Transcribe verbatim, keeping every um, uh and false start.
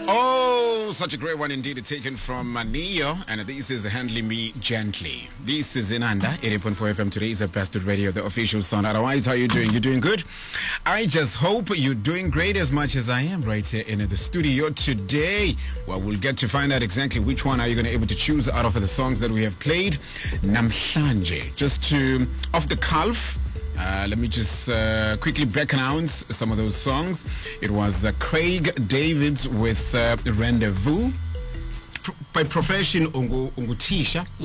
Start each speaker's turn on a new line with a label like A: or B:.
A: Oh, such a great one indeed, taken from uh, Neo, and this is Handling Me Gently. This is Inanda, eighty point four F M. Today is a Bastard Radio, the official sound. Otherwise, how are you doing? You doing good? I just hope you're doing great as much as I am right here in the studio today. Well, we'll get to find out exactly which one are you going to be able to choose out of the songs that we have played. Namhlanje, just to, off the cuff. Uh, let me just uh, quickly back announce some of those songs. It was uh, Craig Davids with uh, Rendezvous. Pro- by profession, Ungu, Ungutisha.